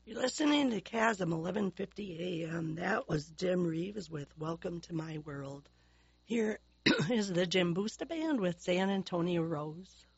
You're listening to Chasm 1150 AM. That was Jim Reeves with Welcome to My World. Here is the Jim Boosta Band with San Antonio Rose.